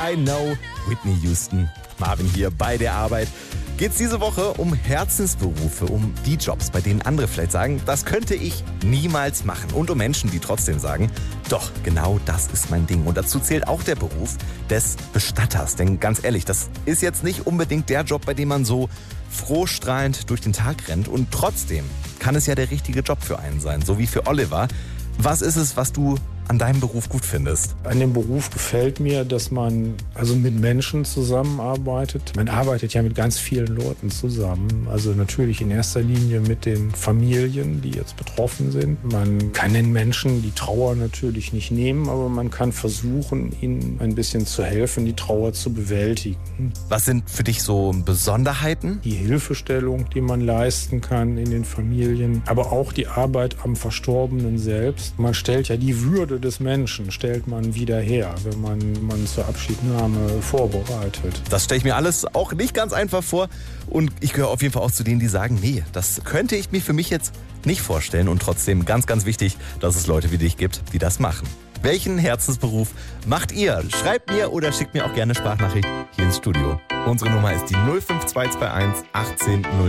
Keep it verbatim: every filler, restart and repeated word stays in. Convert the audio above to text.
I Know, Whitney Houston, Marvin hier bei der Arbeit. Geht's diese Woche um Herzensberufe, um die Jobs, bei denen andere vielleicht sagen, das könnte ich niemals machen. Und um Menschen, die trotzdem sagen, doch, genau das ist mein Ding. Und dazu zählt auch der Beruf des Bestatters. Denn ganz ehrlich, das ist jetzt nicht unbedingt der Job, bei dem man so frohstrahlend durch den Tag rennt. Und trotzdem kann es ja der richtige Job für einen sein, so wie für Oliver. Was ist es, was du an deinem Beruf gut findest? An dem Beruf gefällt mir, dass man also mit Menschen zusammenarbeitet. Man arbeitet ja mit ganz vielen Leuten zusammen. Also natürlich in erster Linie mit den Familien, die jetzt betroffen sind. Man kann den Menschen die Trauer natürlich nicht nehmen, aber man kann versuchen, ihnen ein bisschen zu helfen, die Trauer zu bewältigen. Was sind für dich so Besonderheiten? Die Hilfestellung, die man leisten kann in den Familien, aber auch die Arbeit am Verstorbenen selbst. Man stellt ja die Würde des Menschen, stellt man wieder her, wenn man, man zur Abschiednahme vorbereitet. Das stelle ich mir alles auch nicht ganz einfach vor. Und ich gehöre auf jeden Fall auch zu denen, die sagen, nee, das könnte ich mir für mich jetzt nicht vorstellen. Und trotzdem ganz, ganz wichtig, dass es Leute wie dich gibt, die das machen. Welchen Herzensberuf macht ihr? Schreibt mir oder schickt mir auch gerne Sprachnachricht hier ins Studio. Unsere Nummer ist die null fünf zwei zwei eins achtzehn null